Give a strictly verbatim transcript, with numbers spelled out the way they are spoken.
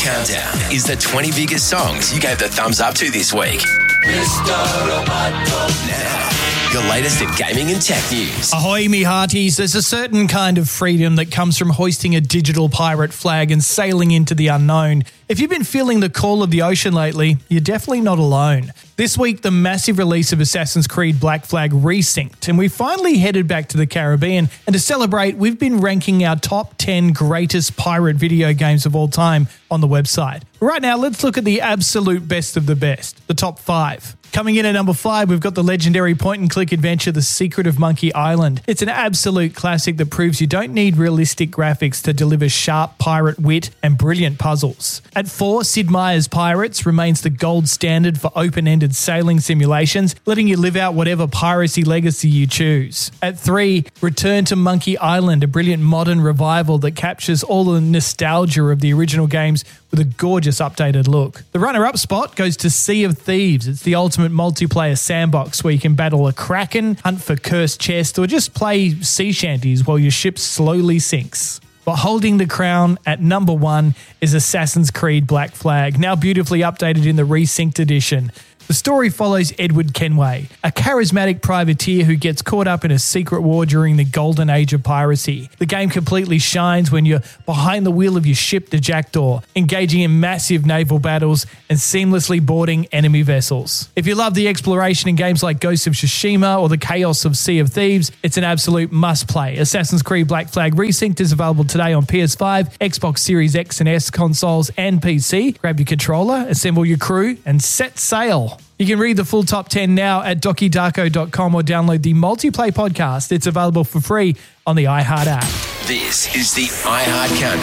Countdown is the twenty biggest songs you gave the thumbs up to this week. Mister Roboto. Now, your latest in gaming and tech news. Ahoy, me hearties. There's a certain kind of freedom that comes from hoisting a digital pirate flag and sailing into the unknown. If you've been feeling the call of the ocean lately, you're definitely not alone. This week, the massive release of Assassin's Creed Black Flag resynced, and we finally headed back to the Caribbean. And to celebrate, we've been ranking our top ten greatest pirate video games of all time on the website. Right now, let's look at the absolute best of the best, the top five. Coming in at number five, we've got the legendary point-and-click adventure, The Secret of Monkey Island. It's an absolute classic that proves you don't need realistic graphics to deliver sharp pirate wit and brilliant puzzles. At four, Sid Meier's Pirates remains the gold standard for open-ended sailing simulations, letting you live out whatever piracy legacy you choose. At three, Return to Monkey Island, a brilliant modern revival that captures all the nostalgia of the original games with a gorgeous updated look. The runner-up spot goes to Sea of Thieves. It's the ultimate multiplayer sandbox where you can battle a kraken, hunt for cursed chests, or just play sea shanties while your ship slowly sinks. But holding the crown at number one is Assassin's Creed Black Flag, now beautifully updated in the resynced edition. The story follows Edward Kenway, a charismatic privateer who gets caught up in a secret war during the golden age of piracy. The game completely shines when you're behind the wheel of your ship, the Jackdaw, engaging in massive naval battles and seamlessly boarding enemy vessels. If you love the exploration in games like Ghost of Tsushima or the chaos of Sea of Thieves, it's an absolute must-play. Assassin's Creed Black Flag Resynced is available today on P S five, Xbox Series X and S consoles and P C. Grab your controller, assemble your crew, and set sail. You can read the full top ten now at doki darko dot com or download the Multiplay podcast. It's available for free on the iHeart app. This is the iHeart Countdown.